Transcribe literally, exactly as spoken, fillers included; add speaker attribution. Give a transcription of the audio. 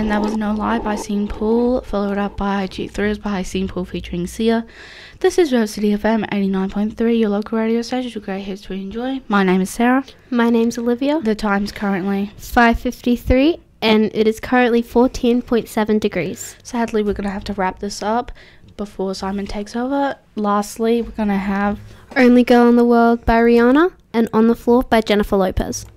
Speaker 1: and that was No Lie by Scene Pool, followed up by G Thrills by Scene Pool featuring Sia. This is Rose City F M eighty-nine point three, your local radio station with great hits to enjoy. My name is Sarah.
Speaker 2: My name's Olivia.
Speaker 1: The time's currently
Speaker 2: five fifty-three, and it is currently fourteen point seven degrees.
Speaker 1: Sadly, we're going to have to wrap this up before Simon takes over. Lastly, we're going to have
Speaker 2: Only Girl in the World by Rihanna and On the Floor by Jennifer Lopez.